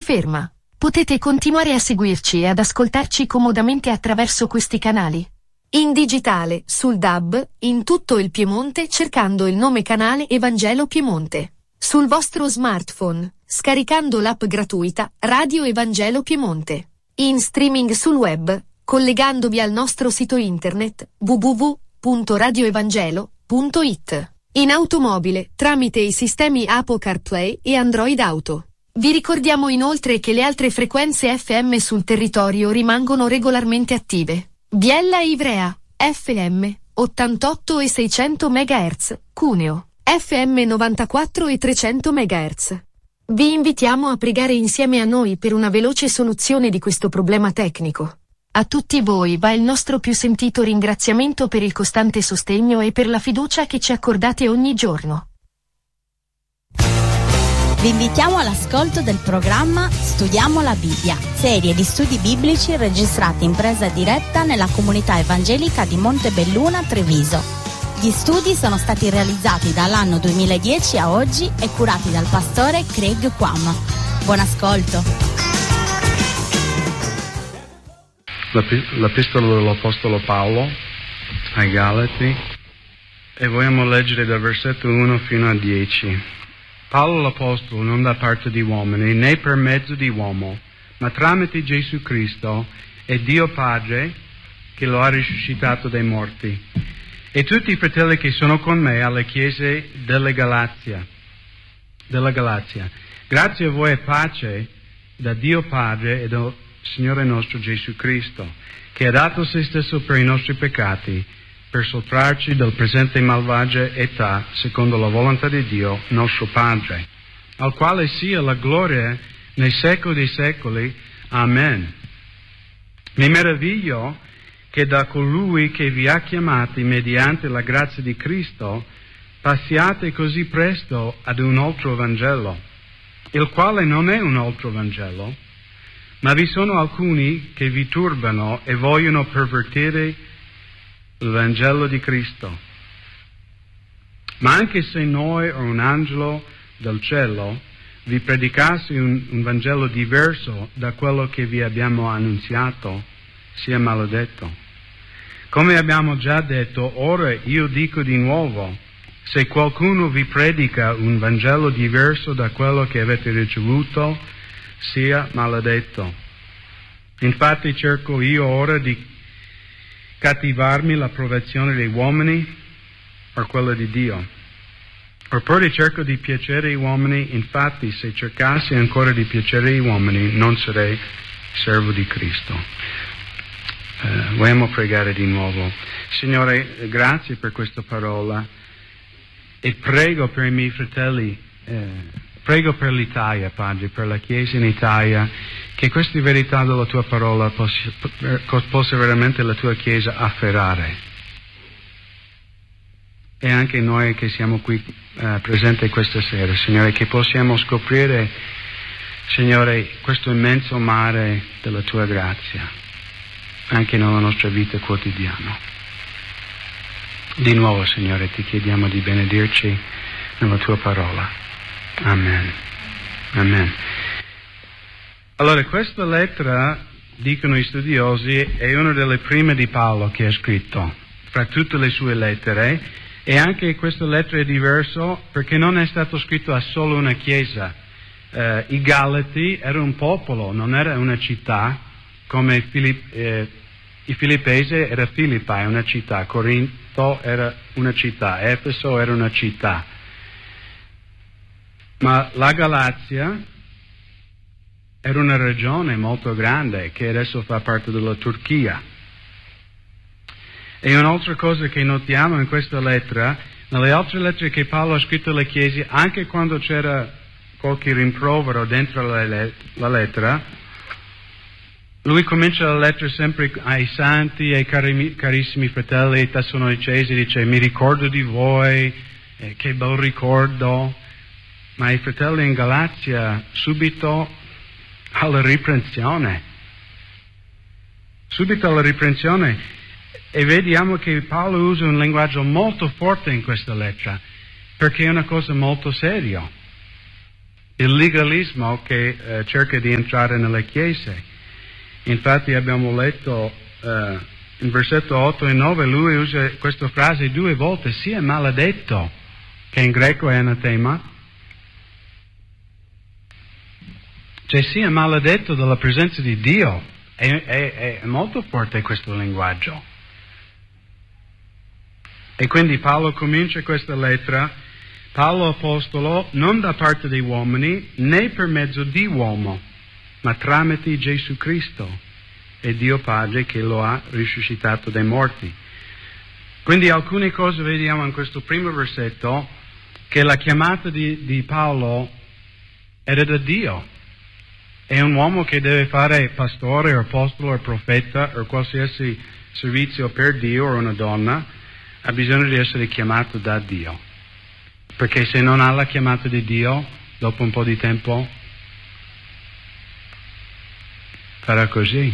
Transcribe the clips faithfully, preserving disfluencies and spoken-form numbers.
ferma. Potete continuare a seguirci e ad ascoltarci comodamente attraverso questi canali. In digitale, sul D A B, in tutto il Piemonte cercando il nome canale Evangelo Piemonte. Sul vostro smartphone, scaricando l'app gratuita Radio Evangelo Piemonte. In streaming sul web, collegandovi al nostro sito internet w w w punto radio evangelo punto i t. In automobile, tramite i sistemi Apple CarPlay e Android Auto. Vi ricordiamo inoltre che le altre frequenze F M sul territorio rimangono regolarmente attive. Biella e Ivrea, F M, ottantotto e seicento megahertz, Cuneo, F M novantaquattro e trecento megahertz. Vi invitiamo a pregare insieme a noi per una veloce soluzione di questo problema tecnico. A tutti voi va il nostro più sentito ringraziamento per il costante sostegno e per la fiducia che ci accordate ogni giorno. Vi invitiamo all'ascolto del programma Studiamo la Bibbia, serie di studi biblici registrati in presa diretta nella comunità evangelica di Montebelluna, Treviso. Gli studi sono stati realizzati dall'anno duemiladieci a oggi e curati dal pastore Craig Quam. Buon ascolto. L'epistola dell'Apostolo Paolo ai Galati, e vogliamo leggere dal versetto uno fino a dieci. Paolo l'Apostolo, non da parte di uomini, né per mezzo di uomo, ma tramite Gesù Cristo e Dio Padre che lo ha risuscitato dai morti, e tutti i fratelli che sono con me alle chiese della Galazia. Della Galazia. Grazie a voi e pace da Dio Padre e dal Signore nostro Gesù Cristo, che ha dato se stesso per i nostri peccati, per sottrarci dal presente malvagia età, secondo la volontà di Dio, nostro Padre, al quale sia la gloria nei secoli dei secoli. Amen. Mi meraviglio che da colui che vi ha chiamati mediante la grazia di Cristo, passiate così presto ad un altro Vangelo, il quale non è un altro Vangelo, ma vi sono alcuni che vi turbano e vogliono pervertire il Vangelo di Cristo. Ma anche se noi o un angelo del cielo vi predicasse un, un Vangelo diverso da quello che vi abbiamo annunziato, sia maledetto. Come abbiamo già detto, ora io dico di nuovo, se qualcuno vi predica un Vangelo diverso da quello che avete ricevuto, sia maledetto. Infatti cerco io ora di cattivarmi l'approvazione dei uomini o quella di Dio. Oppure cerco di piacere agli uomini, infatti se cercassi ancora di piacere agli uomini non sarei servo di Cristo. Uh, vogliamo pregare di nuovo. Signore, grazie per questa parola e prego per i miei fratelli, eh, prego per l'Italia, Padre, per la Chiesa in Italia, che queste verità della Tua parola possa, possa veramente la Tua Chiesa afferrare. E anche noi che siamo qui eh, presenti questa sera, Signore, che possiamo scoprire, Signore, questo immenso mare della Tua grazia, anche nella nostra vita quotidiana. Di nuovo, Signore, ti chiediamo di benedirci nella Tua parola. Amen. Amen. Allora, questa lettera, dicono gli studiosi, è una delle prime di Paolo che ha scritto, fra tutte le sue lettere, e anche questa lettera è diversa perché non è stato scritto a solo una chiesa. Eh, I Galati era un popolo, non era una città, come Filipp, eh, i Filippesi era Filippi, una città, Corinto era una città, Efeso era una città. Ma la Galazia era una regione molto grande che adesso fa parte della Turchia. E un'altra cosa che notiamo in questa lettera, nelle altre lettere che Paolo ha scritto alle chiese, anche quando c'era qualche rimprovero dentro la, le- la lettera, lui comincia la lettera sempre ai santi, ai cari- carissimi fratelli tessalonicesi, dice: mi ricordo di voi, eh, che bel ricordo. Ma i fratelli in Galazia subito alla riprensione, subito alla riprensione, e vediamo che Paolo usa un linguaggio molto forte in questa lettera, perché è una cosa molto seria. il legalismo che eh, cerca di entrare nelle chiese. Infatti abbiamo letto eh, in versetto otto e nove, lui usa questa frase due volte, sia maledetto, che in greco è anatema, cioè sia maledetto dalla presenza di Dio. È, è, è molto forte questo linguaggio. E quindi Paolo comincia questa lettera, Paolo apostolo, non da parte dei uomini, né per mezzo di uomo, ma tramite Gesù Cristo e Dio Padre che lo ha risuscitato dai morti. Quindi alcune cose vediamo in questo primo versetto, che la chiamata di, di Paolo era da Dio. È un uomo che deve fare pastore, o apostolo, o profeta, o qualsiasi servizio per Dio, o una donna, ha bisogno di essere chiamato da Dio. Perché se non ha la chiamata di Dio, dopo un po' di tempo, farà così.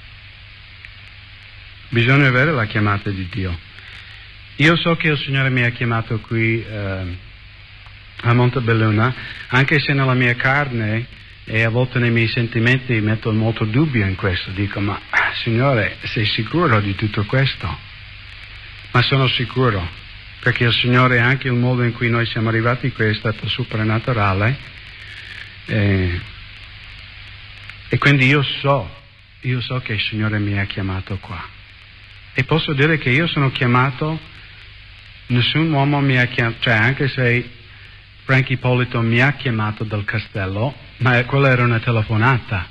Bisogna avere la chiamata di Dio. Io so che il Signore mi ha chiamato qui eh, a Montebelluna, anche se nella mia carne e a volte nei miei sentimenti metto molto dubbio in questo. Dico, ma Signore, sei sicuro di tutto questo? Ma sono sicuro, perché il Signore, anche il modo in cui noi siamo arrivati qui è stato supernaturale, eh, e quindi io so, io so che il Signore mi ha chiamato qua. E posso dire che io sono chiamato, nessun uomo mi ha chiamato, cioè anche se Frank Ippolito mi ha chiamato dal castello, ma quella era una telefonata.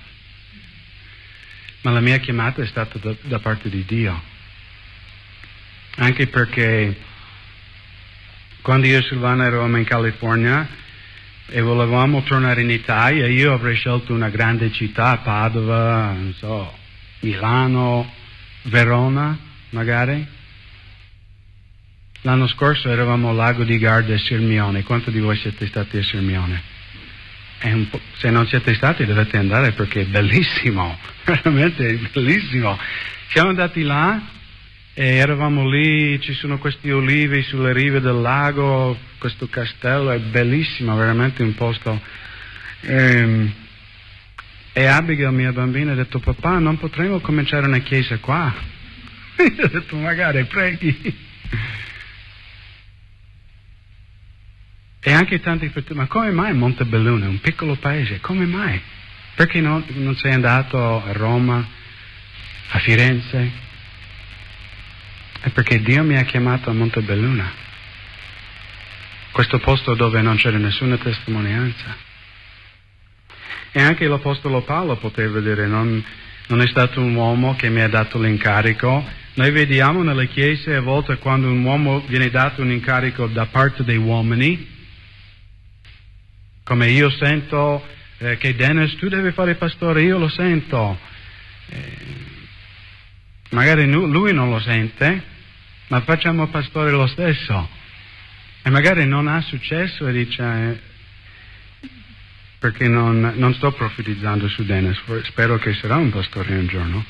Ma la mia chiamata è stata da, da parte di Dio. Anche perché quando io e Silvana eravamo in California e volevamo tornare in Italia, io avrei scelto una grande città, Padova, non so, Milano, Verona, magari. L'anno scorso eravamo al lago di Garda e Sirmione. Quanti di voi siete stati a Sirmione? È un po', se non siete stati dovete andare perché è bellissimo, veramente bellissimo. Siamo andati là e eravamo lì, ci sono questi olivi sulle rive del lago, questo castello è bellissimo, veramente un posto. E, e Abigail, mia bambina, ha detto, papà, non potremmo cominciare una chiesa qua? Io ho detto, magari, preghi. E anche tanti, ma come mai Montebelluna, un piccolo paese, come mai? Perché non, non sei andato a Roma, a Firenze? È perché Dio mi ha chiamato a Montebelluna, questo posto dove non c'era nessuna testimonianza. E anche l'Apostolo Paolo poteva dire, non, non è stato un uomo che mi ha dato l'incarico. Noi vediamo nelle chiese a volte quando un uomo viene dato un incarico da parte dei uomini, come io sento eh, che Dennis, tu devi fare pastore, io lo sento. Eh, Magari lui non lo sente, ma facciamo pastore lo stesso. E magari non ha successo e dice, eh, perché non, non sto profetizzando su Dennis, spero che sarà un pastore un giorno.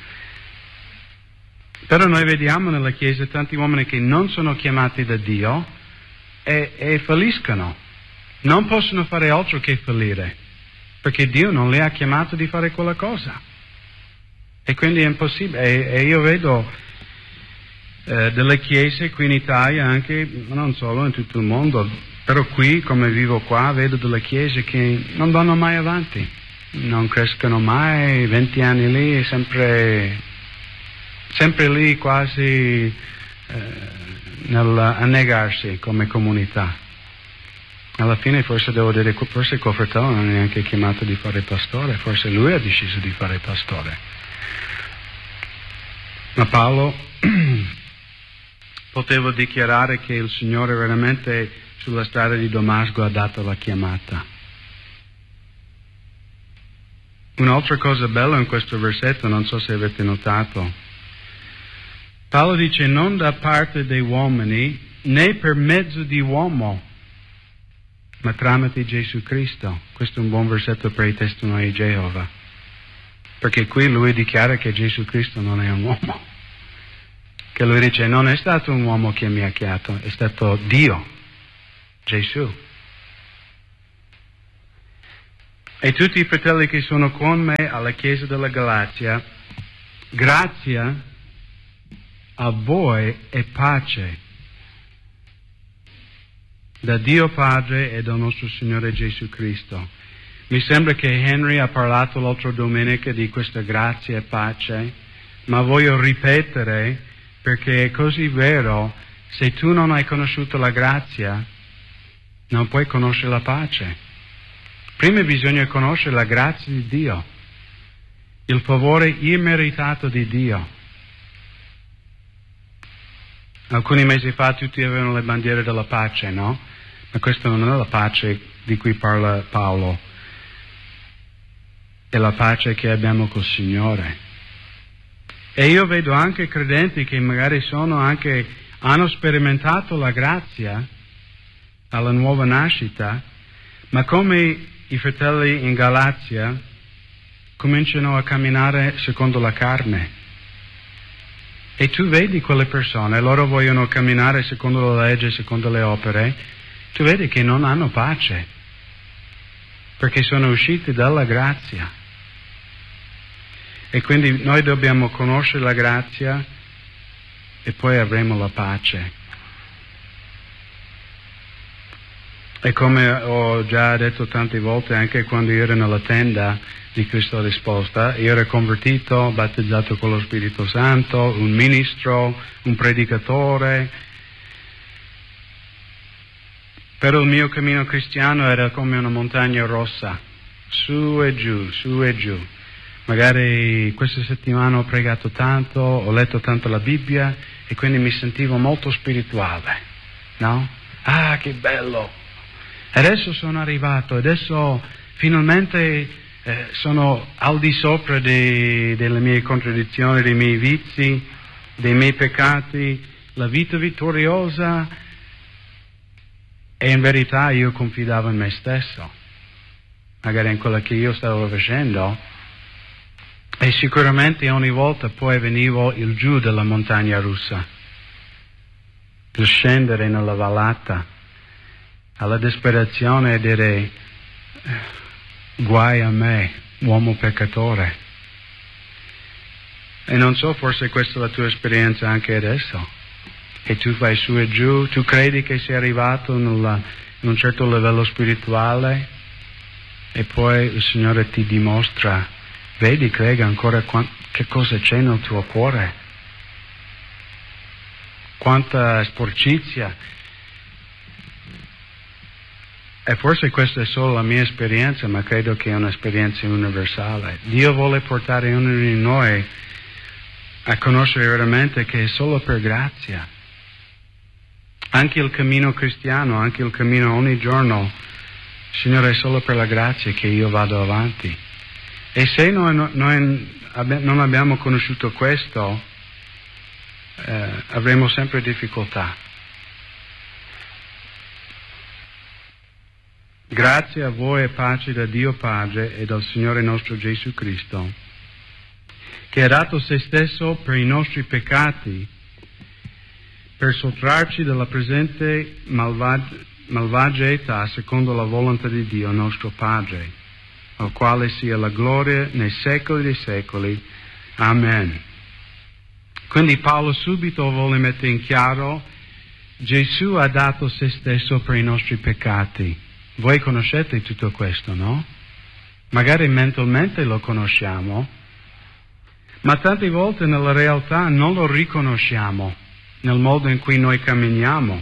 Però noi vediamo nella Chiesa tanti uomini che non sono chiamati da Dio e, e falliscono. Non possono fare altro che fallire, perché Dio non li ha chiamato di fare quella cosa. E quindi è impossibile, e, e io vedo eh, delle chiese qui in Italia, anche, non solo in tutto il mondo, però qui, come vivo qua, vedo delle chiese che non vanno mai avanti, non crescono mai, venti anni lì, sempre, sempre lì quasi eh, nel annegarsi come comunità. Alla fine forse devo dire, forse quel fratello non è neanche chiamato di fare pastore, forse lui ha deciso di fare pastore. Ma Paolo poteva dichiarare che il Signore veramente sulla strada di Damasco ha dato la chiamata. Un'altra cosa bella in questo versetto, non so se avete notato, Paolo dice non da parte dei uomini né per mezzo di uomo, ma tramite Gesù Cristo. Questo è un buon versetto per i testimoni di Geova. Perché qui lui dichiara che Gesù Cristo non è un uomo. Che lui dice, non è stato un uomo che mi ha chiamato, è stato Dio, Gesù. e tutti i fratelli che sono con me alla Chiesa della Galazia, grazia a voi e pace da Dio Padre e dal nostro Signore Gesù Cristo. Mi sembra che Henry ha parlato l'altra domenica di questa grazia e pace, ma voglio ripetere perché è così vero: se tu non hai conosciuto la grazia, non puoi conoscere la pace. Prima bisogna conoscere la grazia di Dio, il favore immeritato di Dio. Alcuni mesi fa tutti avevano le bandiere della pace, no? Ma questa non è la pace di cui parla Paolo, è la pace che abbiamo col Signore. E io vedo anche credenti che magari sono anche, hanno sperimentato la grazia alla nuova nascita, ma come i fratelli in Galazia cominciano a camminare secondo la carne. E tu vedi quelle persone, loro vogliono camminare secondo la legge, secondo le opere, tu vedi che non hanno pace, perché sono usciti dalla grazia. E quindi noi dobbiamo conoscere la grazia e poi avremo la pace. E come ho già detto tante volte, anche quando io ero nella tenda di Cristo Risposta, io ero convertito, battezzato con lo Spirito Santo, un ministro, un predicatore, però il mio cammino cristiano era come una montagna rossa, su e giù, su e giù. Magari questa settimana ho pregato tanto, ho letto tanto la Bibbia e quindi mi sentivo molto spirituale, no? Ah, che bello! Adesso sono arrivato, adesso finalmente eh, sono al di sopra de, delle mie contraddizioni, dei miei vizi, dei miei peccati, la vita vittoriosa. E in verità io confidavo in me stesso, magari in quello che io stavo facendo, e sicuramente ogni volta poi venivo il giù della montagna russa, il scendere nella vallata, alla disperazione e dire guai a me, uomo peccatore. E non so, forse questa è la tua esperienza anche adesso, che tu vai su e giù, tu credi che sei arrivato nella, in un certo livello spirituale e poi il Signore ti dimostra, vedi Craig ancora quant- che cosa c'è nel tuo cuore, quanta sporcizia. E forse questa è solo la mia esperienza, ma credo che è un'esperienza universale. Dio vuole portare ognuno di noi a conoscere veramente che è solo per grazia. Anche il cammino cristiano, anche il cammino ogni giorno, Signore, è solo per la grazia che io vado avanti. E se noi, noi non abbiamo conosciuto questo, eh, avremo sempre difficoltà. Grazie a voi e pace da Dio Padre e dal Signore nostro Gesù Cristo, che ha dato se stesso per i nostri peccati, per sottrarci dalla presente malvagia, malvagia età secondo la volontà di Dio nostro Padre, al quale sia la gloria nei secoli dei secoli. Amen. Quindi Paolo subito vuole mettere in chiaro: Gesù ha dato se stesso per i nostri peccati. Voi conoscete tutto questo, no? Magari mentalmente lo conosciamo, ma tante volte nella realtà non lo riconosciamo nel modo in cui noi camminiamo.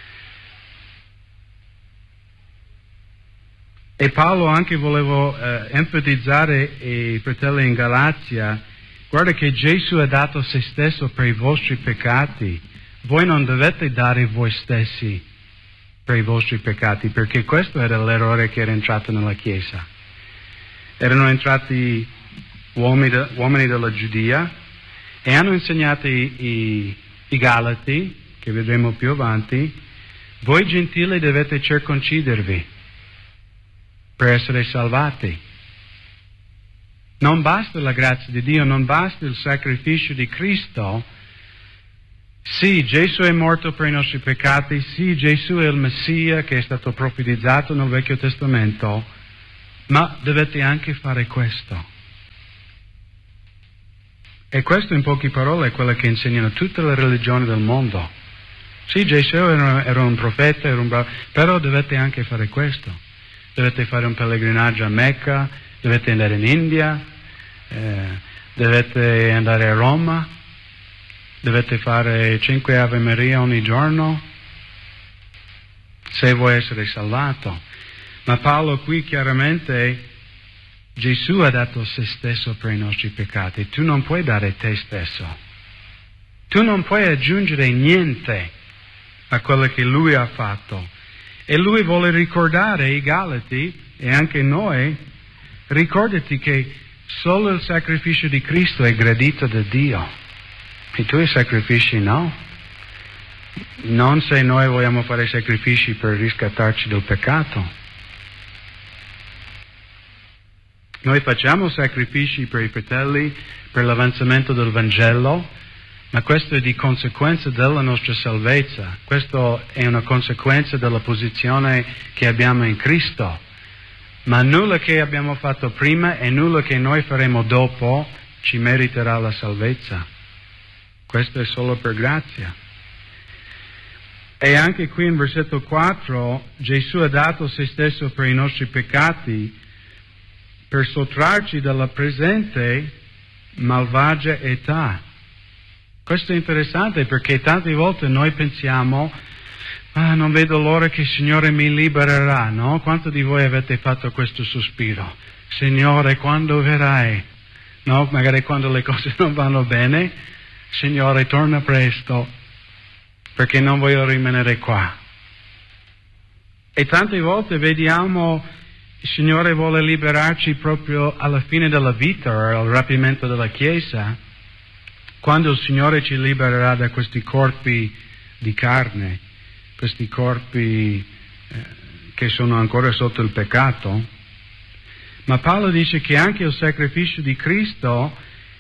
E Paolo anche voleva eh, enfatizzare ai fratelli in Galazia: guarda che Gesù ha dato se stesso per i vostri peccati, voi non dovete dare voi stessi per i vostri peccati, perché questo era l'errore che era entrato nella Chiesa. Erano entrati uomini, de, uomini della Giudea e hanno insegnato i, i, i Galati, che vedremo più avanti: voi gentili dovete circoncidervi per essere salvati. Non basta la grazia di Dio, non basta il sacrificio di Cristo. Sì, Gesù è morto per i nostri peccati, sì, Gesù è il Messia che è stato profetizzato nel Vecchio Testamento, ma dovete anche fare questo. E questo in poche parole è quello che insegnano tutte le religioni del mondo. Sì, Gesù era, era un profeta, era un bravo, però dovete anche fare questo. Dovete fare un pellegrinaggio a Mecca, dovete andare in India, eh, dovete andare a Roma, dovete fare cinque Ave Maria ogni giorno, se vuoi essere salvato. Ma Paolo qui chiaramente, Gesù ha dato se stesso per i nostri peccati, tu non puoi dare te stesso, tu non puoi aggiungere niente a quello che Lui ha fatto. E Lui vuole ricordare i Galati, e anche noi, ricordati che solo il sacrificio di Cristo è gradito da Dio, i tuoi sacrifici no. Non se noi vogliamo fare sacrifici per riscattarci dal peccato. Noi facciamo sacrifici per i fratelli, per l'avanzamento del Vangelo, ma questo è di conseguenza della nostra salvezza. Questo è una conseguenza della posizione che abbiamo in Cristo. Ma nulla che abbiamo fatto prima e nulla che noi faremo dopo ci meriterà la salvezza. Questo è solo per grazia. E anche qui in versetto quattro, Gesù ha dato se stesso per i nostri peccati, per sottrarci dalla presente malvagia età. Questo è interessante perché tante volte noi pensiamo, ah, non vedo l'ora che il Signore mi libererà, no? Quanto di voi avete fatto questo sospiro? Signore, quando verrai? No? Magari quando le cose non vanno bene, Signore, torna presto, perché non voglio rimanere qua. E tante volte vediamo il Signore vuole liberarci proprio alla fine della vita o al rapimento della Chiesa, quando il Signore ci libererà da questi corpi di carne, questi corpi eh, che sono ancora sotto il peccato. Ma Paolo dice che anche il sacrificio di Cristo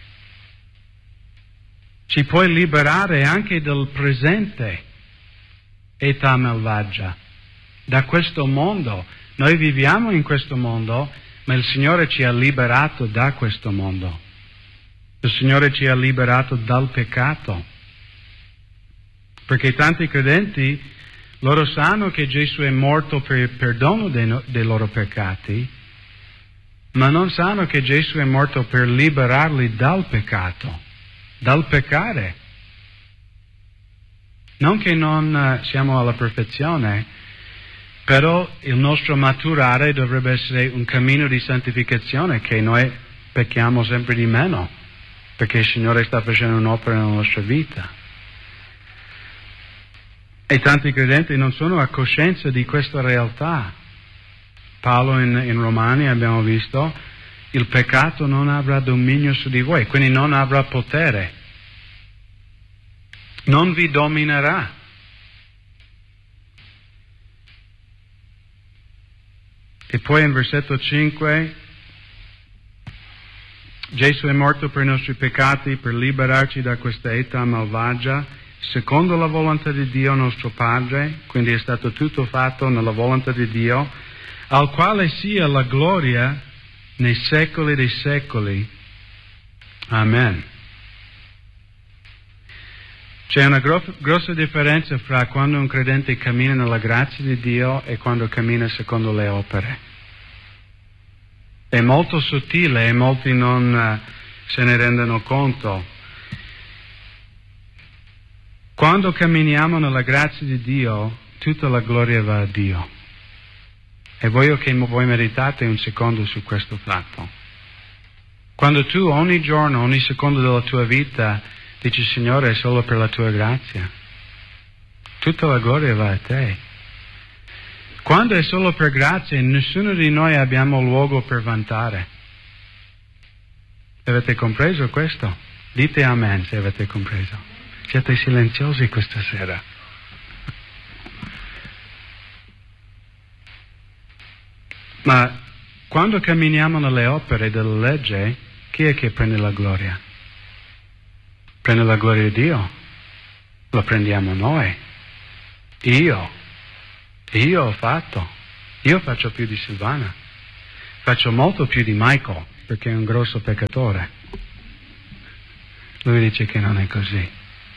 ci può liberare anche dal presente età malvagia, da questo mondo. Noi viviamo in questo mondo, ma il Signore ci ha liberato da questo mondo. Il Signore ci ha liberato dal peccato. Perché tanti credenti, loro sanno che Gesù è morto per il perdono dei, no, dei loro peccati, ma non sanno che Gesù è morto per liberarli dal peccato, dal peccare. Non che non uh, siamo alla perfezione, però il nostro maturare dovrebbe essere un cammino di santificazione, che noi pecchiamo sempre di meno, perché il Signore sta facendo un'opera nella nostra vita. E tanti credenti non sono a coscienza di questa realtà. Paolo in, in Romani abbiamo visto, il peccato non avrà dominio su di voi, quindi non avrà potere, non vi dominerà. E poi in versetto cinque, Gesù è morto per i nostri peccati, per liberarci da questa età malvagia, secondo la volontà di Dio nostro Padre, quindi è stato tutto fatto nella volontà di Dio, al quale sia la gloria nei secoli dei secoli. Amen. C'è una gro- grossa differenza fra quando un credente cammina nella grazia di Dio e quando cammina secondo le opere. È molto sottile e molti non uh, se ne rendono conto. Quando camminiamo nella grazia di Dio, tutta la gloria va a Dio. E voglio che voi meditate un secondo su questo fatto. Quando tu ogni giorno, ogni secondo della tua vita dici, Signore, è solo per la tua grazia, tutta la gloria va a te. Quando è solo per grazia, nessuno di noi abbiamo luogo per vantare. Avete compreso questo? Dite amen se avete compreso. Siete silenziosi questa sera. Ma quando camminiamo nelle opere della legge, chi è che prende la gloria? Prende la gloria di Dio? La prendiamo noi. Io. Io ho fatto. Io faccio più di Silvana. faccio molto più di Michael, perché è un grosso peccatore. Lui dice che non è così.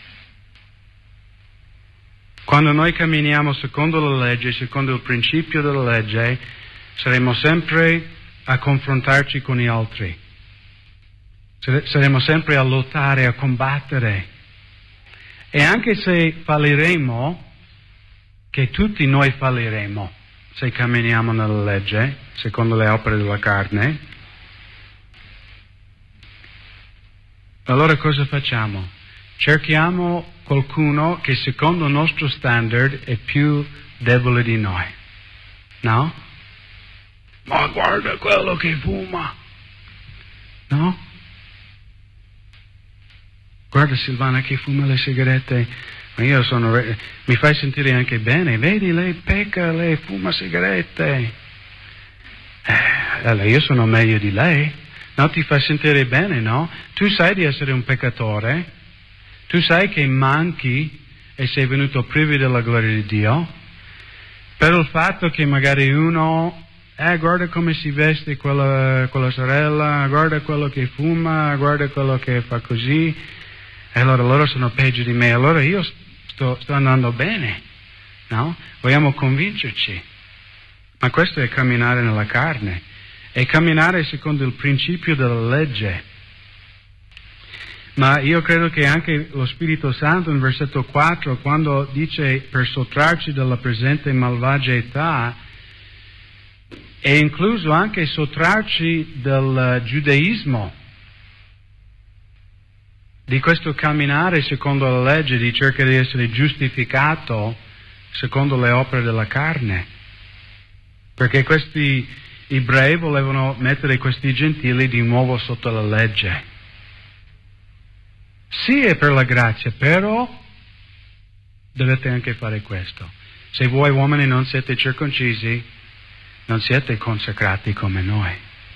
Quando noi camminiamo secondo la legge, secondo il principio della legge, saremo sempre a confrontarci con gli altri. Saremo sempre a lottare, a combattere. E anche se falliremo, che tutti noi falliremo, se camminiamo nella legge, secondo le opere della carne, allora cosa facciamo? Cerchiamo qualcuno che secondo il nostro standard è più debole di noi, no? Ma guarda quello che fuma, no? Guarda Silvana che fuma le sigarette, ma io sono, mi fai sentire anche bene, vedi lei pecca, lei fuma sigarette, eh, io sono meglio di lei, no? Ti fa sentire bene, no? Tu sai di essere un peccatore, tu sai che manchi e sei venuto privo della gloria di Dio, per il fatto che magari uno, eh guarda come si veste quella, quella sorella, guarda quello che fuma, guarda quello che fa così, e allora loro sono peggio di me, allora io sto, sto andando bene, no? Vogliamo convincerci, ma questo è camminare nella carne, è camminare secondo il principio della legge. Ma io credo che anche lo Spirito Santo in versetto quattro, quando dice per sottrarci dalla presente malvagia età, è incluso anche sottrarci del giudaismo, di questo camminare secondo la legge, di cercare di essere giustificato secondo le opere della carne. Perché questi ebrei volevano mettere questi gentili di nuovo sotto la legge. Sì, è per la grazia, però dovete anche fare questo. Se voi uomini non siete circoncisi, non siete consacrati come noi.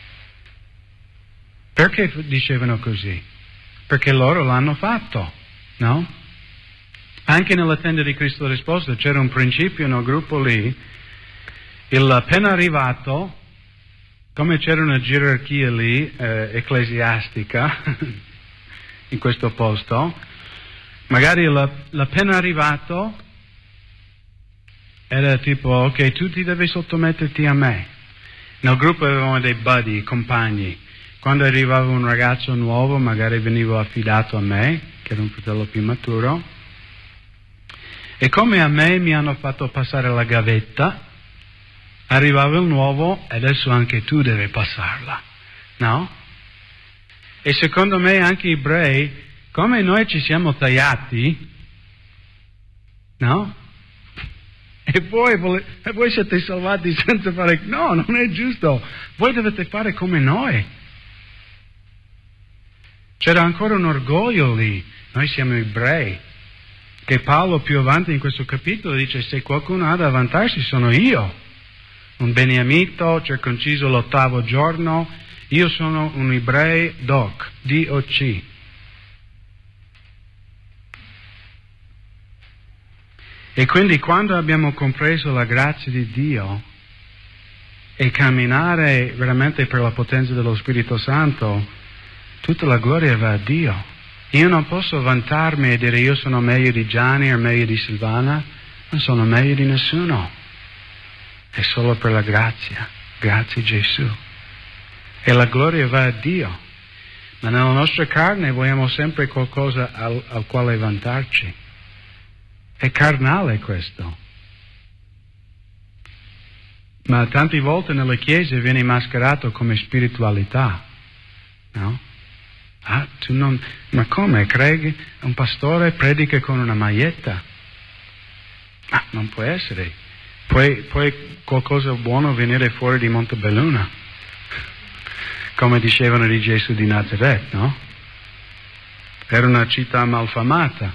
Perché dicevano così? Perché loro l'hanno fatto, no? Anche nella tenda di Cristo risposto c'era un principio nel gruppo lì, il appena arrivato, come c'era una gerarchia lì, eh, ecclesiastica, in questo posto, magari l'appena arrivato era tipo, ok, tu ti devi sottometterti a me. Nel gruppo avevamo dei buddy, compagni. Quando arrivava un ragazzo nuovo, magari veniva affidato a me, che era un fratello più maturo, e come a me mi hanno fatto passare la gavetta, arrivava il nuovo e adesso anche tu devi passarla, no? E secondo me anche gli ebrei, come noi ci siamo tagliati, no? E voi, vole, e voi siete salvati senza fare... No, non è giusto. Voi dovete fare come noi. C'era ancora un orgoglio lì. Noi siamo ebrei. Che Paolo più avanti in questo capitolo dice, se qualcuno ha da vantarsi sono io. Un beniamito, circonciso l'ottavo giorno, io sono un ebreo doc, D O C. E quindi quando abbiamo compreso la grazia di Dio e camminare veramente per la potenza dello Spirito Santo, tutta la gloria va a Dio. Io non posso vantarmi e dire io sono meglio di Gianni o meglio di Silvana, non sono meglio di nessuno. È solo per la grazia, grazie Gesù. E la gloria va a Dio. Ma nella nostra carne vogliamo sempre qualcosa al, al quale vantarci. È carnale questo. Ma tante volte nelle chiese viene mascherato come spiritualità, no? Ah, tu non... Ma come? Craig, un pastore predica con una maglietta? Ah, non può essere. Puoi, puoi qualcosa buono venire fuori di Montebelluna, come dicevano di Gesù di Nazaret, no? Era una città malfamata.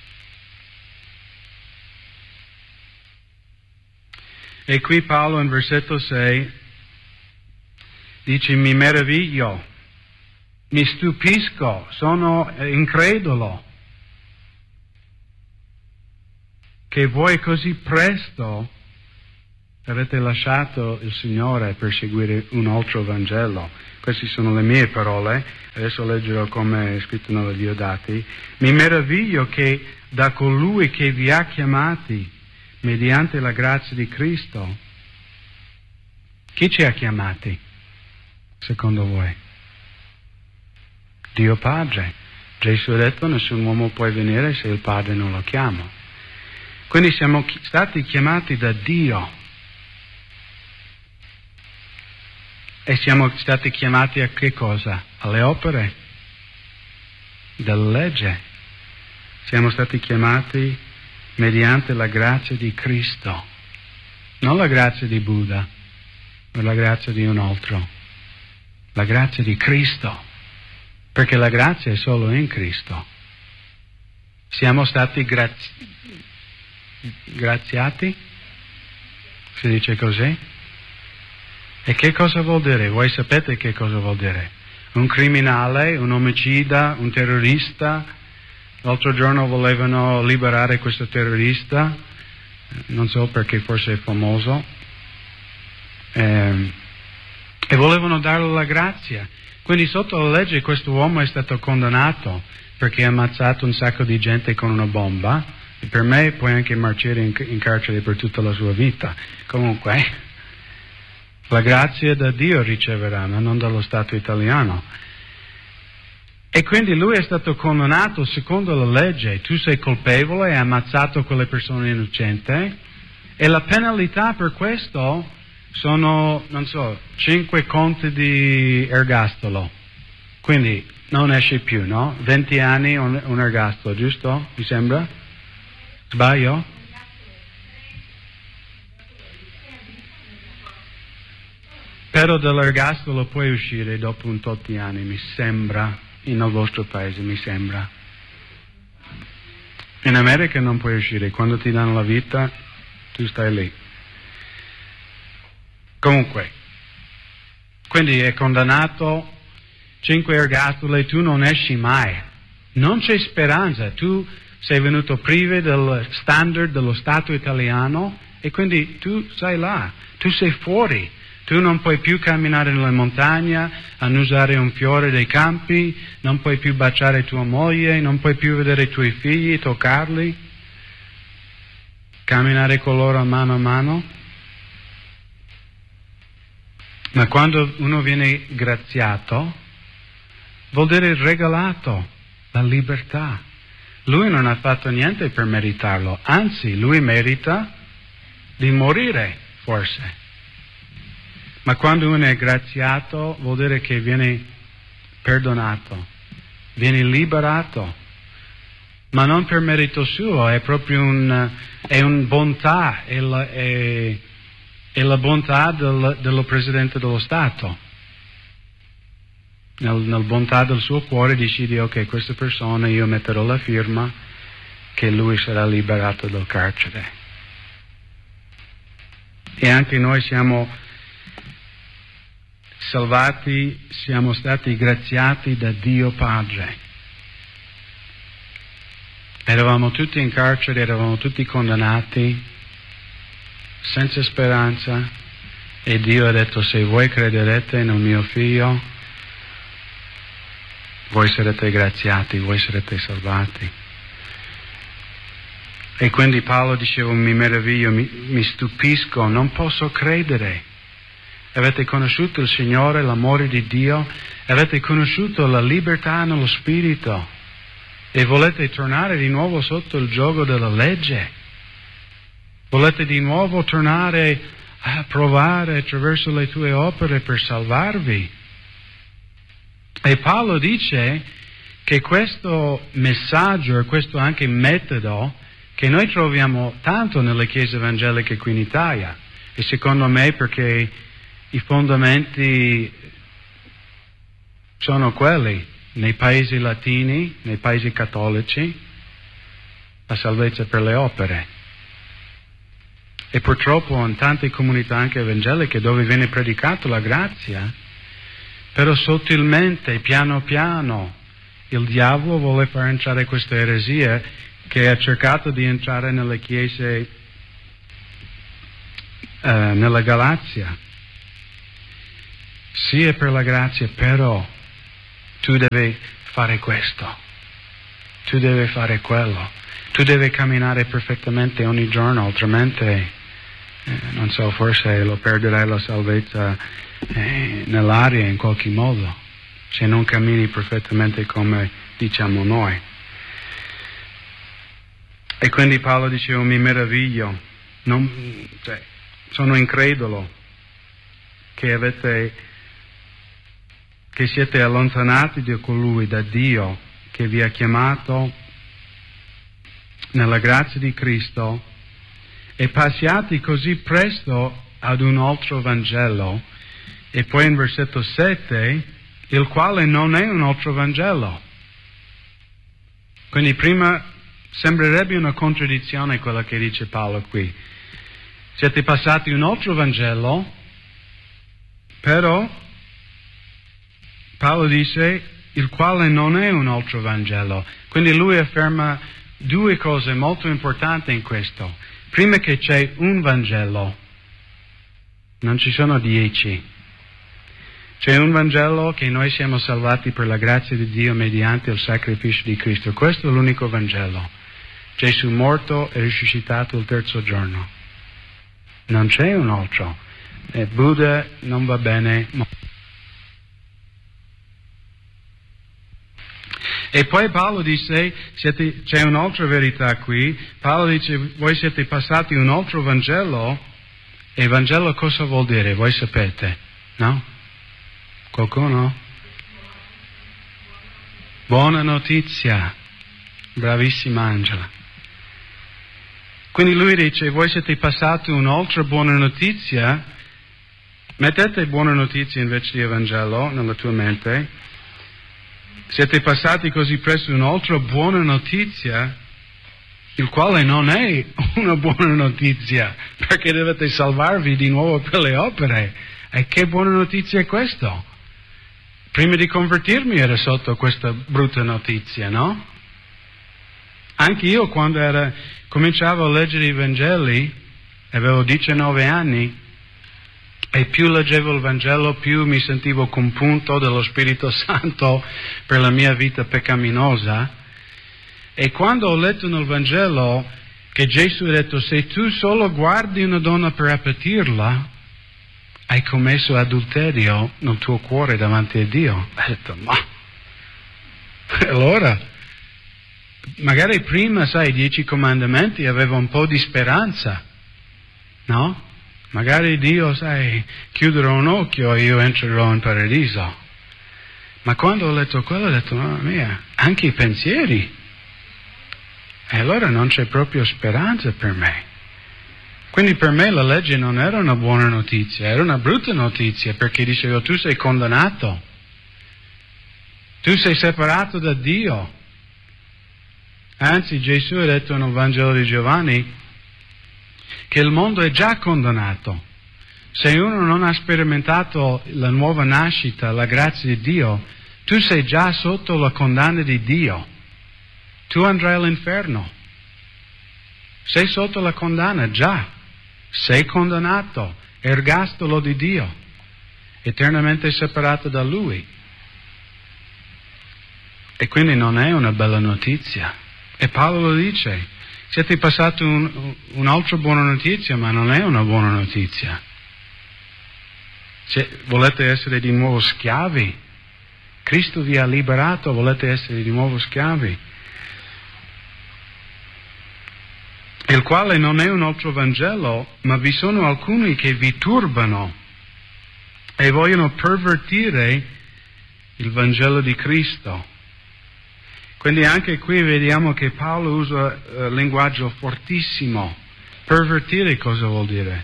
E qui Paolo in versetto sei dice, mi meraviglio, mi stupisco, sono incredulo che voi così presto avete lasciato il Signore per seguire un altro Vangelo. Queste sono le mie parole, adesso leggerò come è scritto nella Diodati. Mi meraviglio che da colui che vi ha chiamati mediante la grazia di Cristo. Chi ci ha chiamati, secondo voi? Dio Padre. Gesù ha detto: nessun uomo può venire se il Padre non lo chiama. Quindi siamo stati chiamati da Dio. E siamo stati chiamati a che cosa? Alle opere della legge. Siamo stati chiamati mediante la grazia di Cristo. Non la grazia di Buddha, ma la grazia di un altro. La grazia di Cristo. Perché la grazia è solo in Cristo. Siamo stati grazi... graziati? Si dice così? E che cosa vuol dire? Voi sapete che cosa vuol dire? Un criminale, un omicida, un terrorista. L'altro giorno volevano liberare questo terrorista, non so perché, forse è famoso, e, e volevano dargli la grazia. Quindi sotto la legge questo uomo è stato condannato perché ha ammazzato un sacco di gente con una bomba, e per me puoi anche marcire in, in carcere per tutta la sua vita. Comunque, la grazia da Dio riceverà, ma non dallo Stato italiano. E quindi lui è stato condannato secondo la legge. Tu sei colpevole, hai ammazzato quelle persone innocenti, e la penalità per questo sono, non so, cinque conti di ergastolo. Quindi non esce più, no? venti anni un, un ergastolo, giusto? Mi sembra? Sbaglio? Però dall'ergastolo puoi uscire dopo un tot di anni, mi sembra, nel vostro paese, mi sembra. In America non puoi uscire, quando ti danno la vita, tu stai lì. Comunque, quindi è condannato, cinque ergastoli, tu non esci mai. Non c'è speranza, tu sei venuto privo del standard dello Stato italiano e quindi tu sei là, tu sei fuori. Tu non puoi più camminare nella montagna, annusare un fiore dei campi, non puoi più baciare tua moglie, non puoi più vedere i tuoi figli, toccarli, camminare con loro mano a mano. Ma quando uno viene graziato, vuol dire regalato la libertà. Lui non ha fatto niente per meritarlo, anzi, lui merita di morire, forse. Ma quando uno è graziato vuol dire che viene perdonato, viene liberato, ma non per merito suo, è proprio un, è un bontà, è la, è, è la bontà del, dello Presidente dello Stato. Nel, nel bontà del suo cuore decide: ok, questa persona io metterò la firma che lui sarà liberato dal carcere. E anche noi siamo salvati, siamo stati graziati da Dio Padre. Eravamo tutti in carcere, eravamo tutti condannati, senza speranza, e Dio ha detto: se voi crederete nel mio Figlio, voi sarete graziati, voi sarete salvati. E quindi Paolo diceva: mi meraviglio, mi, mi stupisco, non posso credere. Avete conosciuto il Signore, l'amore di Dio, avete conosciuto la libertà nello Spirito e volete tornare di nuovo sotto il giogo della legge. Volete di nuovo tornare a provare attraverso le tue opere per salvarvi. E Paolo dice che questo messaggio e questo anche metodo che noi troviamo tanto nelle chiese evangeliche qui in Italia, e secondo me perché i fondamenti sono quelli nei paesi latini, nei paesi cattolici, la salvezza per le opere. E purtroppo in tante comunità anche evangeliche dove viene predicata la grazia, però sottilmente, piano piano, il diavolo vuole far entrare questa eresia che ha cercato di entrare nelle chiese uh, nella Galazia. Sì, è per la grazia, però tu devi fare questo, tu devi fare quello, tu devi camminare perfettamente ogni giorno, altrimenti, eh, non so, forse lo perderai la salvezza eh, nell'aria in qualche modo, se non cammini perfettamente come diciamo noi. E quindi Paolo dice, oh, mi meraviglio, non, cioè, sono incredulo che avete che siete allontanati da colui, da Dio, che vi ha chiamato nella grazia di Cristo e passiate così presto ad un altro Vangelo. E poi in versetto sette, il quale non è un altro Vangelo. Quindi prima sembrerebbe una contraddizione quella che dice Paolo qui. Siete passati un altro Vangelo, però Paolo dice, il quale non è un altro Vangelo. Quindi lui afferma due cose molto importanti in questo. Prima che c'è un Vangelo, non ci sono dieci. C'è un Vangelo che noi siamo salvati per la grazia di Dio mediante il sacrificio di Cristo. Questo è l'unico Vangelo. Gesù morto e risuscitato il terzo giorno. Non c'è un altro. E Buddha non va bene. E poi Paolo dice, siete, c'è un'altra verità qui, Paolo dice, voi siete passati un altro Vangelo, e Vangelo cosa vuol dire? Voi sapete, no? Qualcuno? Buona notizia, bravissima Angela. Quindi lui dice, voi siete passati un'altra buona notizia, mettete buona notizia invece di Vangelo nella tua mente. Siete passati così presto un'altra buona notizia, il quale non è una buona notizia, perché dovete salvarvi di nuovo per le opere. E che buona notizia è questo? Prima di convertirmi ero sotto questa brutta notizia, no? Anche io quando era, cominciavo a leggere i Vangeli, avevo diciannove anni, e più leggevo il Vangelo, più mi sentivo compunto dello Spirito Santo per la mia vita peccaminosa. E quando ho letto nel Vangelo che Gesù ha detto, se tu solo guardi una donna per appetirla, hai commesso adulterio nel tuo cuore davanti a Dio. Ho detto, ma allora, magari prima, sai, i dieci comandamenti avevo un po' di speranza, no? Magari Dio, sai, chiuderò un occhio e io entrerò in paradiso. Ma quando ho letto quello ho detto, mamma mia, anche i pensieri. E allora non c'è proprio speranza per me. Quindi per me la legge non era una buona notizia, era una brutta notizia, perché dicevo, tu sei condannato. Tu sei separato da Dio. Anzi, Gesù ha detto nel Vangelo di Giovanni che il mondo è già condannato. Se uno non ha sperimentato la nuova nascita, la grazia di Dio, tu sei già sotto la condanna di Dio. Tu andrai all'inferno. Sei sotto la condanna, già. Sei condannato, ergastolo di Dio, eternamente separato da Lui. E quindi non è una bella notizia. E Paolo lo dice. Siete passati un, un'altra buona notizia, ma non è una buona notizia. Se volete essere di nuovo schiavi, Cristo vi ha liberato, volete essere di nuovo schiavi. Il quale non è un altro Vangelo, ma vi sono alcuni che vi turbano e vogliono pervertire il Vangelo di Cristo. Quindi anche qui vediamo che Paolo usa uh, linguaggio fortissimo. Pervertire cosa vuol dire?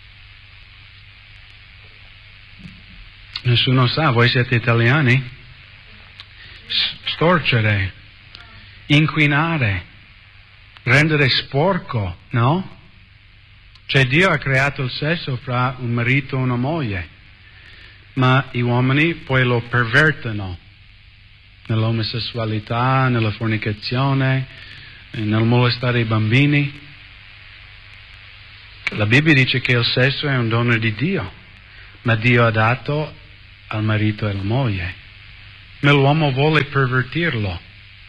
Nessuno sa, voi siete italiani? Storcere, inquinare, rendere sporco, no? Cioè Dio ha creato il sesso fra un marito e una moglie, ma gli uomini poi lo pervertono. Nell'omosessualità, nella fornicazione, nel molestare i bambini. La Bibbia dice che il sesso è un dono di Dio, ma Dio ha dato al marito e alla moglie. Ma l'uomo vuole pervertirlo.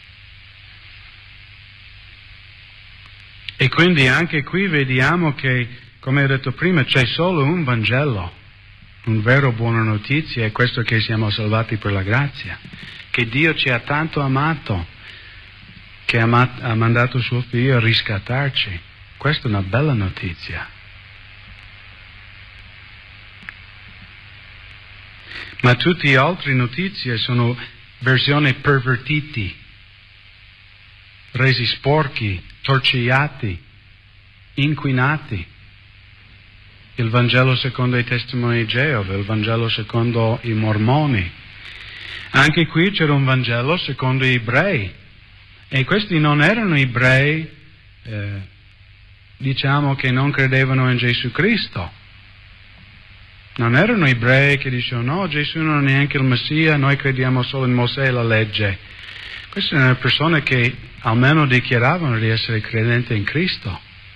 E quindi anche qui vediamo che, come ho detto prima, c'è solo un Vangelo, un vero buona notizia, è questo che siamo salvati per la grazia, che Dio ci ha tanto amato, che ha, mat- ha mandato suo figlio a riscattarci. Questa è una bella notizia. Ma tutte le altre notizie sono versioni pervertiti, resi sporchi, torcigliati, inquinati. Il Vangelo secondo i testimoni di Geova, il Vangelo secondo i mormoni. Anche qui c'era un Vangelo secondo gli ebrei. E questi non erano ebrei, eh, diciamo, che non credevano in Gesù Cristo. Non erano ebrei che dicevano, no, Gesù non è neanche il Messia, noi crediamo solo in Mosè e la legge. Queste erano persone che almeno dichiaravano di essere credenti in Cristo.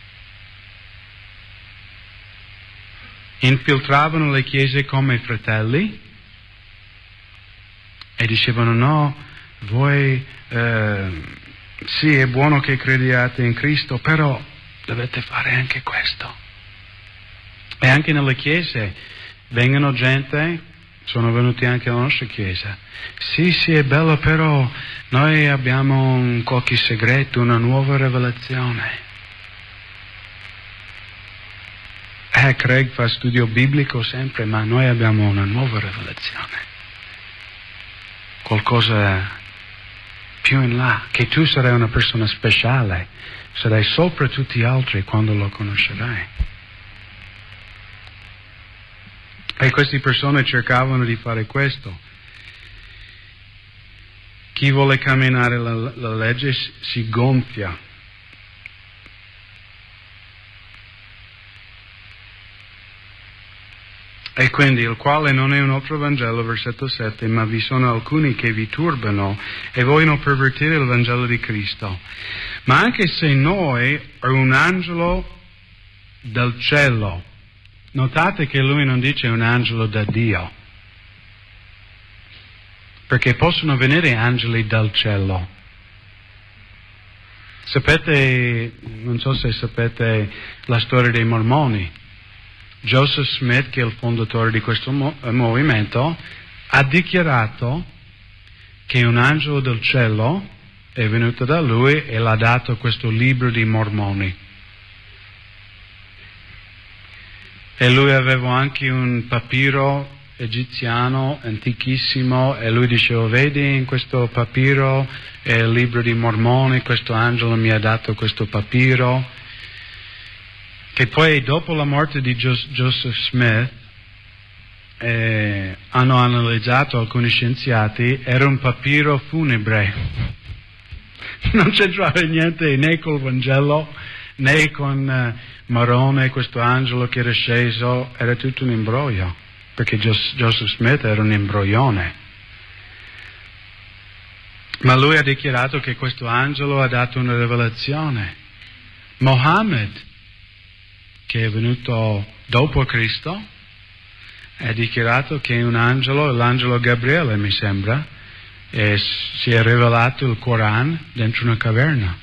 Infiltravano le chiese come fratelli e dicevano, no, voi, eh, sì, è buono che crediate in Cristo, però dovete fare anche questo. E anche nelle chiese vengono gente, sono venuti anche alla nostra chiesa. Sì, sì, è bello, però noi abbiamo un qualche segreto, una nuova rivelazione. Eh, Craig fa studio biblico sempre, ma noi abbiamo una nuova rivelazione. Qualcosa più in là, che tu sarai una persona speciale, sarai sopra tutti gli altri quando lo conoscerai. E queste persone cercavano di fare questo. Chi vuole camminare la, la legge si gonfia. E quindi il quale non è un altro Vangelo, versetto sette, ma vi sono alcuni che vi turbano e vogliono pervertire il Vangelo di Cristo. Ma anche se noi è un angelo del cielo, notate che lui non dice un angelo da Dio, perché possono venire angeli dal cielo. Sapete, non so se sapete la storia dei mormoni. Joseph Smith, che è il fondatore di questo mo- movimento, ha dichiarato che un angelo del cielo è venuto da lui e l'ha dato questo libro di Mormoni. E lui aveva anche un papiro egiziano antichissimo e lui diceva, vedi, in questo papiro è il libro di Mormoni, questo angelo mi ha dato questo papiro. Che poi dopo la morte di Jos- Joseph Smith eh, hanno analizzato alcuni scienziati, era un papiro funebre. Non c'entrava niente né col Vangelo né con uh, Marone, questo angelo che era sceso, era tutto un imbroglio, perché Jos- Joseph Smith era un imbroglione. Ma lui ha dichiarato che questo angelo ha dato una rivelazione. Mohammed, che è venuto dopo Cristo, ha dichiarato che un angelo, l'angelo Gabriele mi sembra, e si è rivelato il Corano dentro una caverna.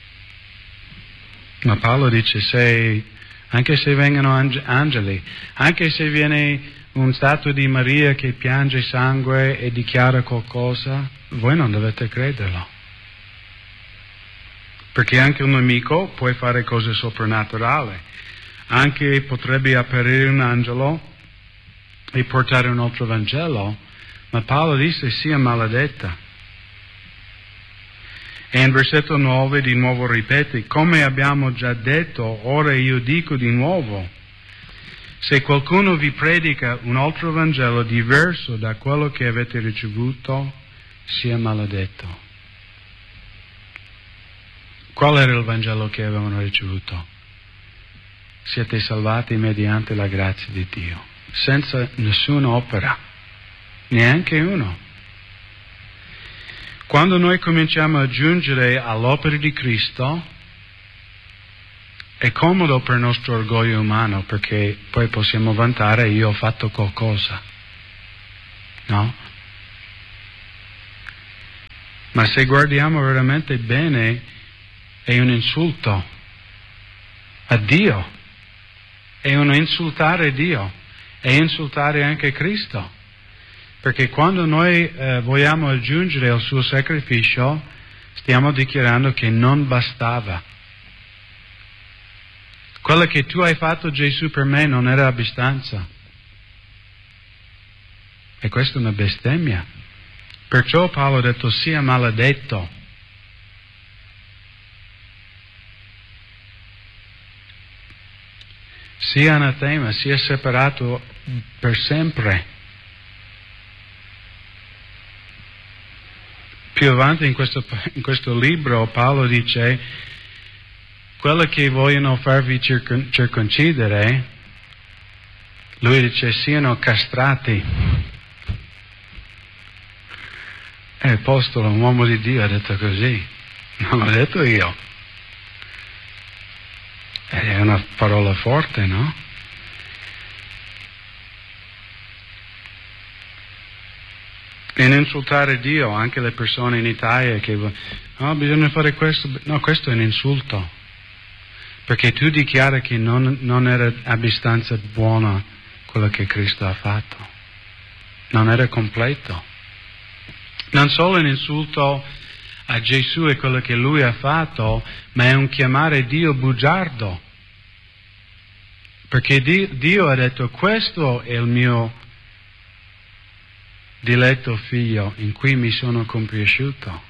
Ma Paolo dice, se, anche se vengono ange- angeli, anche se viene un statua di Maria che piange sangue e dichiara qualcosa, voi non dovete crederlo. Perché anche un nemico può fare cose soprannaturali. Anche potrebbe apparire un angelo e portare un altro Vangelo, ma Paolo dice sia maledetta. E in versetto nove di nuovo ripete, come abbiamo già detto, ora io dico di nuovo, se qualcuno vi predica un altro Vangelo diverso da quello che avete ricevuto, sia maledetto. Qual era il Vangelo che avevano ricevuto? Siete salvati mediante la grazia di Dio, senza nessuna opera, neanche uno. Quando noi cominciamo a giungere all'opera di Cristo, È comodo per il nostro orgoglio umano, perché poi possiamo vantare: io ho fatto qualcosa, no? Ma se guardiamo veramente bene, è un insulto a Dio, è un insultare Dio, è insultare anche Cristo, perché quando noi eh, vogliamo aggiungere al suo sacrificio, stiamo dichiarando che non bastava. Quello che tu hai fatto, Gesù, per me non era abbastanza. E questa è una bestemmia. Perciò Paolo ha detto: sia maledetto. Sia anatema, sia separato per sempre. Più avanti in questo, in questo libro Paolo dice: quello che vogliono farvi circon- circoncidere, lui dice, siano castrati. E l'apostolo, un uomo di Dio, ha detto così, non l'ho detto io. È una parola forte, no? E insultare Dio, anche le persone in Italia che no, bisogna fare questo, no, questo è un insulto. Perché tu dichiari che non, non era abbastanza buona quello che Cristo ha fatto. Non era completo. Non solo un insulto a Gesù e quello che Lui ha fatto, ma è un chiamare Dio bugiardo. Perché Dio ha detto: questo è il mio diletto figlio in cui mi sono compiaciuto.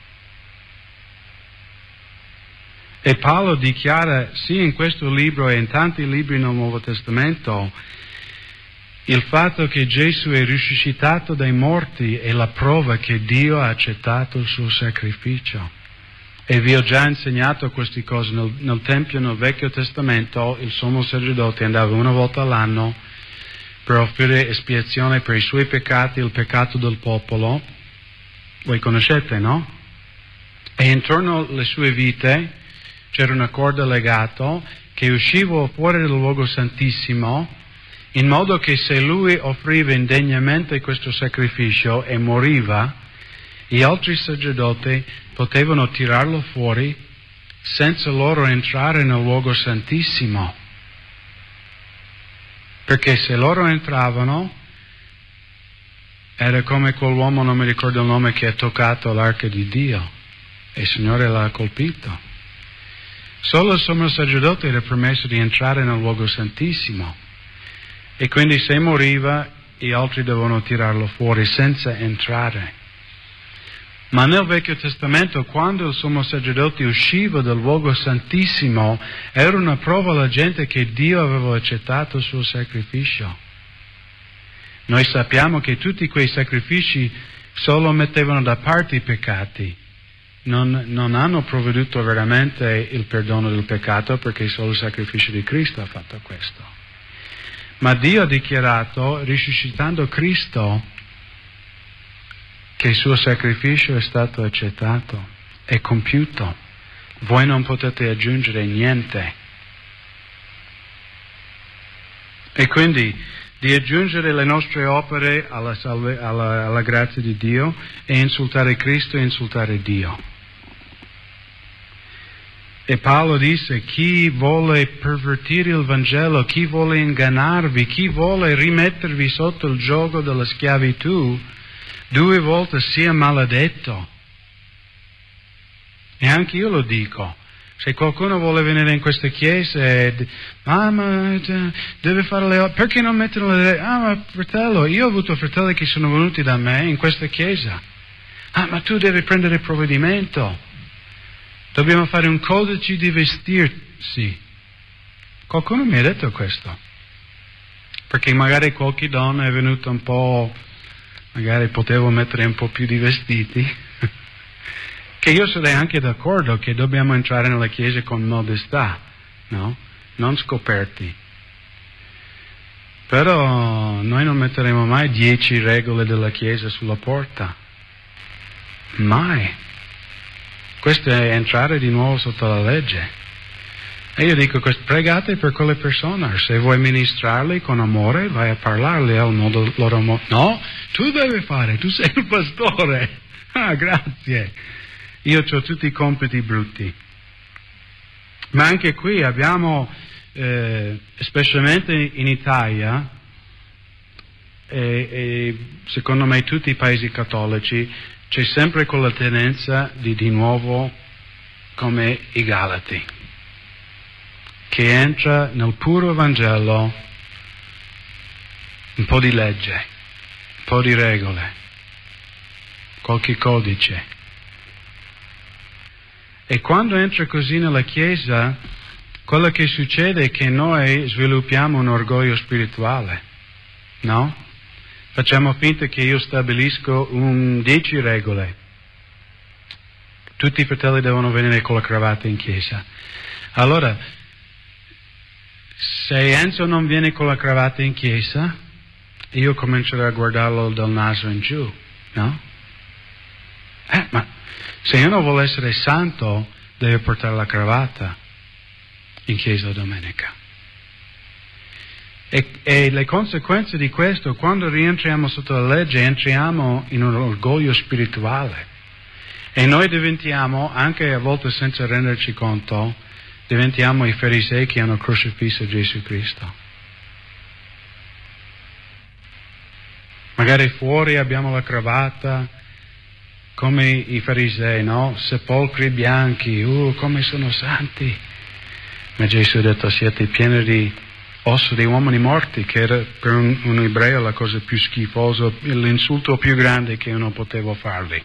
E Paolo dichiara, sia in questo libro e in tanti libri nel Nuovo Testamento, il fatto che Gesù è risuscitato dai morti è la prova che Dio ha accettato il suo sacrificio. E vi ho già insegnato queste cose. Nel, nel Tempio, nel Vecchio Testamento, il sommo sacerdote andava una volta all'anno per offrire espiazione per i suoi peccati, il peccato del popolo. Voi conoscete, no? E intorno alle sue vite c'era una corda legata che usciva fuori dal luogo santissimo, in modo che se lui offriva indegnamente questo sacrificio e moriva, gli altri sacerdoti potevano tirarlo fuori senza loro entrare nel luogo santissimo. Perché se loro entravano, era come quell'uomo, non mi ricordo il nome, che ha toccato l'arca di Dio e il Signore l'ha colpito. Solo il sommo sacerdote era permesso di entrare nel luogo santissimo, e quindi se moriva gli altri dovevano tirarlo fuori senza entrare. Ma nel Vecchio Testamento, quando il sommo sacerdote usciva dal luogo santissimo, era una prova alla gente che Dio aveva accettato il suo sacrificio. Noi sappiamo che tutti quei sacrifici solo mettevano da parte i peccati. Non, non hanno provveduto veramente il perdono del peccato, perché solo il sacrificio di Cristo ha fatto questo. Ma Dio ha dichiarato, risuscitando Cristo, che il suo sacrificio è stato accettato, è compiuto. Voi non potete aggiungere niente. E quindi di aggiungere le nostre opere alla, salve, alla, alla grazia di Dio e insultare Cristo e insultare Dio. E Paolo disse: chi vuole pervertire il Vangelo, chi vuole ingannarvi, chi vuole rimettervi sotto il giogo della schiavitù, due volte sia maledetto. E anche io lo dico. Se qualcuno vuole venire in questa chiesa e ah, ma deve fare le opere, perché non mettono le ah, ma fratello, io ho avuto fratelli che sono venuti da me in questa chiesa. Ah, ma tu devi prendere provvedimento. Dobbiamo fare un codice di vestirsi. Qualcuno mi ha detto questo. Perché magari qualche donna è venuta un po', magari potevo mettere un po' più di vestiti. Che io sarei anche d'accordo che dobbiamo entrare nella chiesa con modestà, no? Non scoperti. Però noi non metteremo mai dieci regole della chiesa sulla porta. Mai. Questo è entrare di nuovo sotto la legge. E io dico, pregate per quelle persone, se vuoi ministrarli con amore, vai a parlarli al modo loro modo. No, tu devi fare, tu sei il pastore. Ah, grazie. Io ho tutti i compiti brutti. Ma anche qui abbiamo, eh, specialmente in Italia, e, e secondo me tutti i paesi cattolici, c'è sempre quella tendenza di di nuovo come i Galati, che entra nel puro Vangelo un po' di legge, un po' di regole, qualche codice. E quando entra così nella Chiesa, quello che succede è che noi sviluppiamo un orgoglio spirituale, no? Facciamo finta che io stabilisco un dieci regole. Tutti i fratelli devono venire con la cravatta in chiesa. Allora, se Enzo non viene con la cravatta in chiesa, io comincerò a guardarlo dal naso in giù, no? Eh, ma se io non voglio essere santo, devo portare la cravatta in chiesa domenica. E, e le conseguenze di questo, quando rientriamo sotto la legge, entriamo in un orgoglio spirituale. E noi diventiamo, anche a volte senza renderci conto, diventiamo i farisei che hanno crocifisso Gesù Cristo. Magari fuori abbiamo la cravatta, come i farisei, no? Sepolcri bianchi, uh, come sono santi. Ma Gesù ha detto, siete pieni di ossa di uomini morti, che era per un, un ebreo la cosa più schifosa, l'insulto più grande che uno poteva fargli.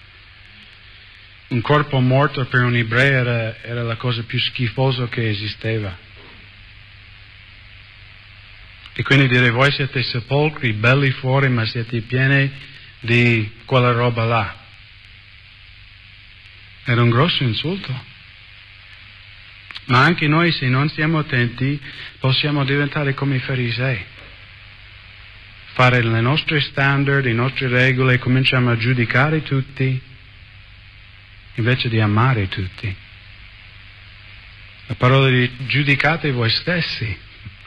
Un corpo morto per un ebreo era, era la cosa più schifosa che esisteva. E quindi dire, voi siete sepolcri belli fuori, ma siete pieni di quella roba là. Era un grosso insulto. Ma anche noi, se non siamo attenti, possiamo diventare come i farisei. Fare le nostre standard, le nostre regole, cominciamo a giudicare tutti, invece di amare tutti. La parola di giudicate voi stessi.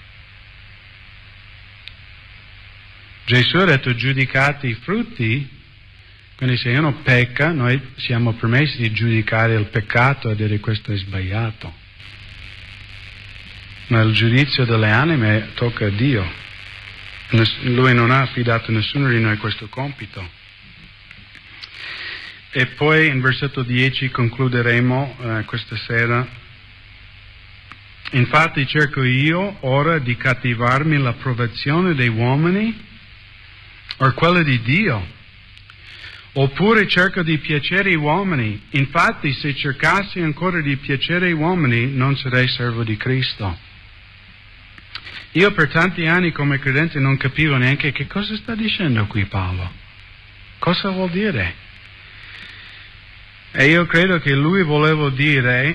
Gesù ha detto giudicate i frutti, quindi se uno pecca, noi siamo permessi di giudicare il peccato e dire questo è sbagliato. Ma il giudizio delle anime tocca a Dio. Lui non ha affidato a nessuno di noi questo compito. E poi in versetto dieci concluderemo uh, questa sera. Infatti cerco io ora di cattivarmi l'approvazione dei uomini o quella di Dio, oppure cerco di piacere gli uomini. Infatti se cercassi ancora di piacere gli uomini non sarei servo di Cristo. Io per tanti anni come credente non capivo neanche che cosa sta dicendo qui Paolo. Cosa vuol dire? E io credo che lui voleva dire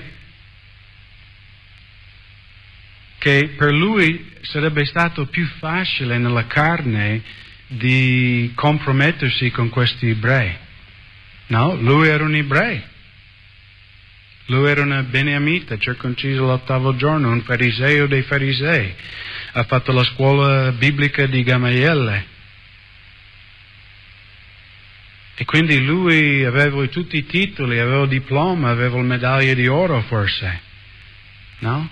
che per lui sarebbe stato più facile nella carne di compromettersi con questi ebrei. No, lui era un ebreo. Lui era una beniamita, circonciso l'ottavo giorno, un fariseo dei farisei. Ha fatto la scuola biblica di Gamaliele. E quindi lui aveva tutti i titoli, aveva il diploma, aveva la medaglia di oro forse, no?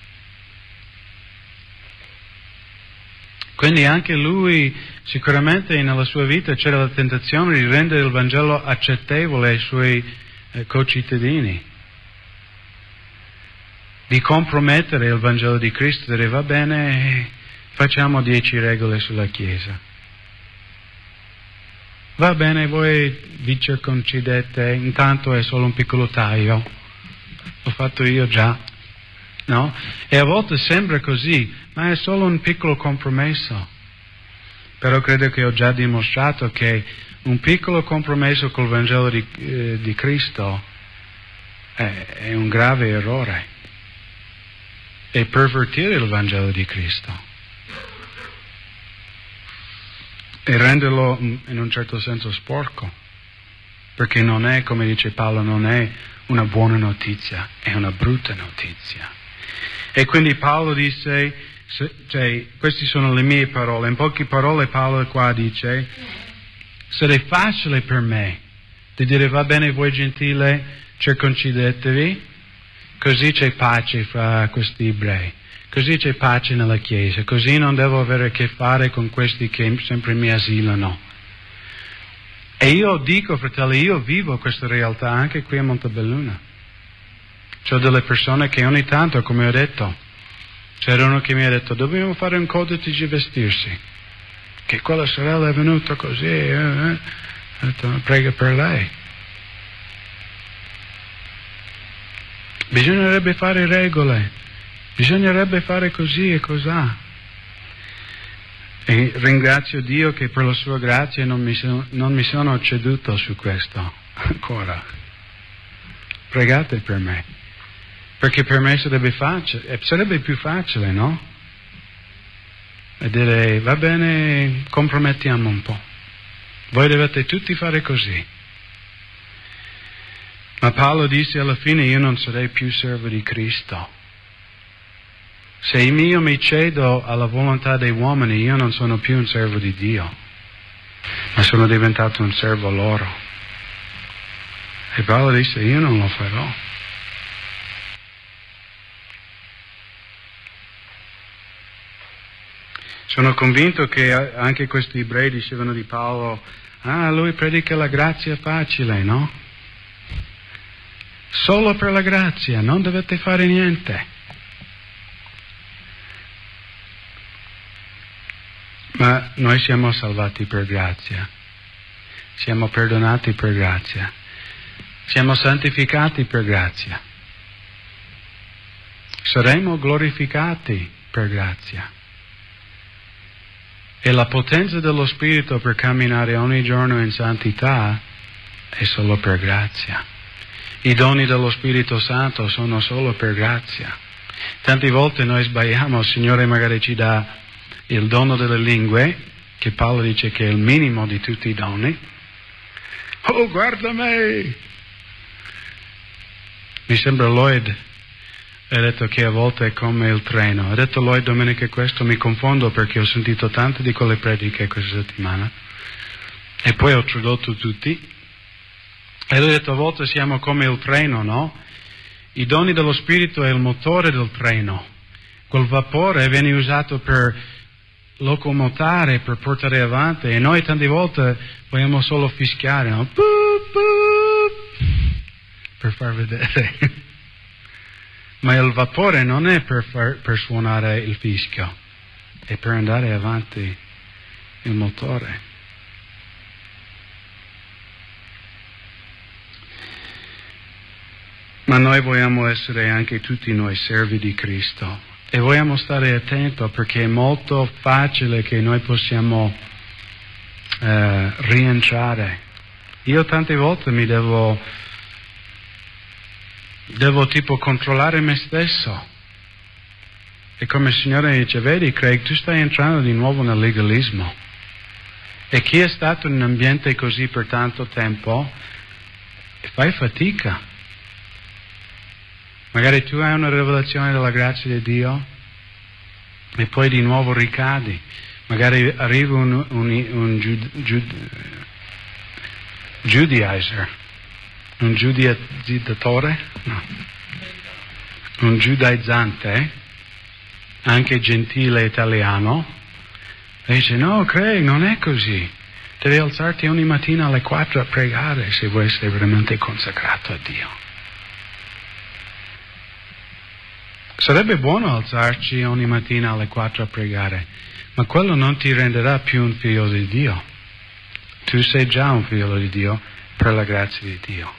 Quindi anche lui, sicuramente nella sua vita c'era la tentazione di rendere il Vangelo accettevole ai suoi eh, concittadini, di compromettere il Vangelo di Cristo, dire va bene, facciamo dieci regole sulla Chiesa. Va bene, voi vi circoncidete, intanto è solo un piccolo taglio, l'ho fatto io già, no? E a volte sembra così, ma è solo un piccolo compromesso. Però credo che ho già dimostrato che un piccolo compromesso col Vangelo di, eh, di Cristo è, è un grave errore. È pervertire il Vangelo di Cristo. E renderlo in un certo senso sporco, perché non è, come dice Paolo, non è una buona notizia, è una brutta notizia. E quindi Paolo disse, se, cioè, queste sono le mie parole, in poche parole Paolo qua dice, sarà facile per me di dire va bene voi gentili, circoncidetevi, così c'è pace fra questi ebrei, così c'è pace nella Chiesa, così non devo avere a che fare con questi che sempre mi asilano. E io dico, fratelli, io vivo questa realtà anche qui a Montebelluna. C'ho delle persone che ogni tanto, come ho detto, c'era uno che mi ha detto dobbiamo fare un codice di vestirsi, che quella sorella è venuta così, eh, eh. Ho detto, prega per lei. Bisognerebbe fare regole, bisognerebbe fare così e cosà. E ringrazio Dio che per la sua grazia non mi, sono, non mi sono ceduto su questo ancora. Pregate per me, perché per me sarebbe facile, sarebbe più facile, no? E dire, va bene, compromettiamo un po'. Voi dovete tutti fare così. Ma Paolo disse alla fine, io non sarei più servo di Cristo. Se io mi cedo alla volontà dei uomini, io non sono più un servo di Dio, ma sono diventato un servo loro. E Paolo disse, io non lo farò. Sono convinto che anche questi ebrei dicevano di Paolo, ah, lui predica la grazia facile, no? Solo per la grazia, non dovete fare niente. Ma noi siamo salvati per grazia, siamo perdonati per grazia, siamo santificati per grazia, saremo glorificati per grazia. E la potenza dello Spirito per camminare ogni giorno in santità è solo per grazia. I doni dello Spirito Santo sono solo per grazia. Tante volte noi sbagliamo, il Signore magari ci dà il dono delle lingue, che Paolo dice che è il minimo di tutti i doni. Oh, guarda me! Mi sembra Lloyd ha detto che a volte è come il treno. Ha detto Lloyd domenica questo, mi confondo perché ho sentito tante di quelle prediche questa settimana. E poi ho tradotto tutti. E ho detto a volte siamo come il treno, no? I doni dello Spirito è il motore del treno. Quel vapore viene usato per locomotare, per portare avanti, e noi tante volte vogliamo solo fischiare, no? Boop, boop, per far vedere. Ma il vapore non è per, far, per suonare il fischio, è per andare avanti il motore. Ma noi vogliamo essere anche tutti noi servi di Cristo. E vogliamo stare attenti perché è molto facile che noi possiamo eh, rientrare. Io tante volte mi devo, devo tipo controllare me stesso. E come il Signore dice, vedi Craig, tu stai entrando di nuovo nel legalismo. E chi è stato in un ambiente così per tanto tempo, fai fatica. Magari tu hai una rivelazione della grazia di Dio e poi di nuovo ricadi. Magari arriva un, un, un giud, giud, giudaizer, un giudizzatore, no, un giudaizzante, anche gentile italiano, e dice no, Craig, non è così. Devi alzarti ogni mattina alle quattro a pregare se vuoi essere veramente consacrato a Dio. Sarebbe buono alzarci ogni mattina alle quattro a pregare, ma quello non ti renderà più un figlio di Dio. Tu sei già un figlio di Dio per la grazia di Dio.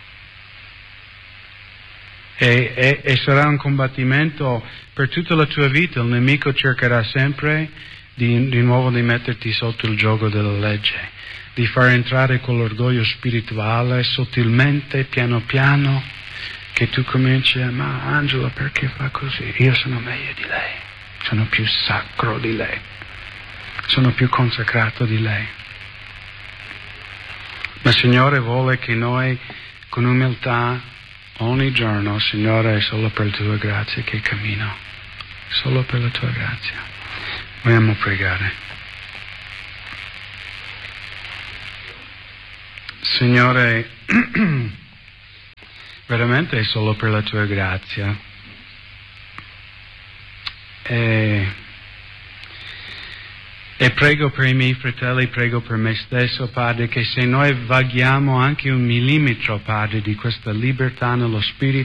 E, e, e sarà un combattimento per tutta la tua vita. Il nemico cercherà sempre di, di nuovo di metterti sotto il gioco della legge, di far entrare quell'orgoglio spirituale sottilmente, piano piano, che tu cominci a, ma Angela perché fa così? Io sono meglio di lei, sono più sacro di lei, sono più consacrato di lei. Ma il Signore vuole che noi con umiltà ogni giorno, Signore, è solo per la tua grazia che cammino, solo per la tua grazia. Vogliamo pregare. Signore, veramente è solo per la tua grazia. E, e prego per i miei fratelli, prego per me stesso, Padre, che se noi vaghiamo anche un millimetro, Padre, di questa libertà nello Spirito